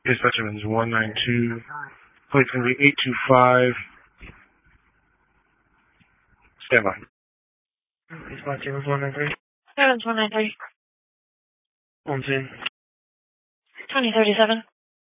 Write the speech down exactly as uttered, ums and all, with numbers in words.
Dispatch is one nine two. Plate's going to be eight two five. Stand by. Dispatch is one nine three. Seven's one nine three. On scene. twenty thirty-seven.